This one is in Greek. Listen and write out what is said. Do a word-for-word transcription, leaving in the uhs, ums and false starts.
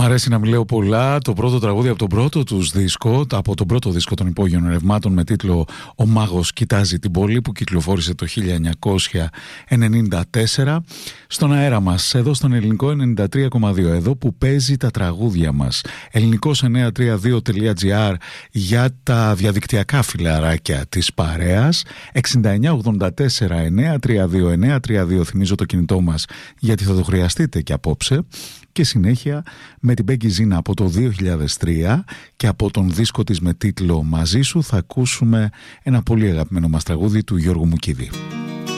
αρέσει να μιλάω πολλά. Το πρώτο τραγούδι από τον πρώτο τους δίσκο, από τον πρώτο δίσκο των Υπόγειων Ρευμάτων, με τίτλο «Ο Μάγος κοιτάζει την πόλη», που κυκλοφόρησε το χίλια εννιακόσια ενενήντα τέσσερα. Στον αέρα μας, εδώ στον Ελληνικό ενενήντα τρία κόμμα δύο, εδώ που παίζει τα τραγούδια μας. ελληνικός εννιακόσια τριάντα δύο τελεία τζι άρ για τα διαδικτυακά φιλαράκια της παρέας. εξήντα εννιά ογδόντα τέσσερα εννιακόσια τριάντα δύο εννιακόσια τριάντα δύο, θυμίζω το κινητό μας, γιατί θα το χρειαστείτε και απόψε. Και συνέχεια με την Becky Zina από το δύο χιλιάδες τρία και από τον δίσκο της με τίτλο «Μαζί σου» θα ακούσουμε ένα πολύ αγαπημένο μας τραγούδι του Γιώργου Μουκίδη.